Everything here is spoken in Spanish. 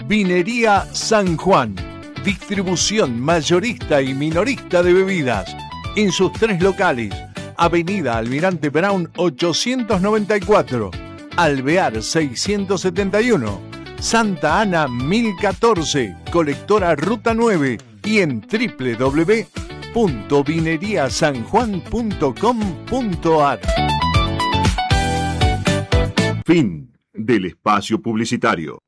Vinería San Juan. Distribución mayorista y minorista de bebidas. En sus 3 locales. Avenida Almirante Brown 894. Alvear 671. Santa Ana 1014. Colectora Ruta 9. Y en www.vineriasanjuan.com.ar. Fin del espacio publicitario.